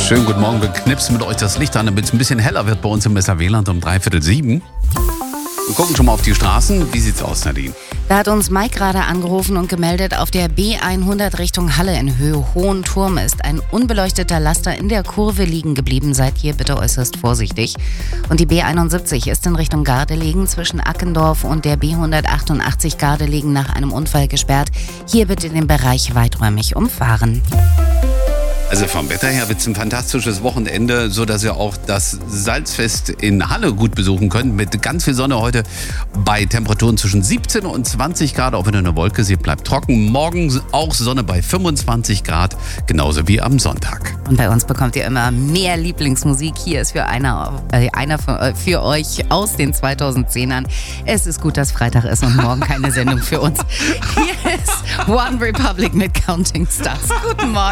Schönen guten Morgen, wir knipsen mit euch das Licht an, damit es ein bisschen heller wird bei uns im Messer-Wieland um 6:45. Wir gucken schon mal auf die Straßen. Wie sieht's aus, Nadine? Da hat uns Mike gerade angerufen und gemeldet, auf der B100 Richtung Halle in Höhe Hohenturm ist ein unbeleuchteter Laster in der Kurve liegen geblieben. Seid hier bitte äußerst vorsichtig. Und die B71 ist in Richtung Gardelegen zwischen Ackendorf und der B188 Gardelegen nach einem Unfall gesperrt. Hier bitte den Bereich weiträumig umfahren. Also vom Wetter her wird es ein fantastisches Wochenende, so dass ihr auch das Salzfest in Halle gut besuchen könnt. Mit ganz viel Sonne heute bei Temperaturen zwischen 17 und 20 Grad. Auch wenn eine Wolke, sie bleibt trocken. Morgen auch Sonne bei 25 Grad, genauso wie am Sonntag. Und bei uns bekommt ihr immer mehr Lieblingsmusik. Hier ist für für euch aus den 2010ern. Es ist gut, dass Freitag ist und morgen keine Sendung für uns. Hier ist One Republic mit Counting Stars. Guten Morgen.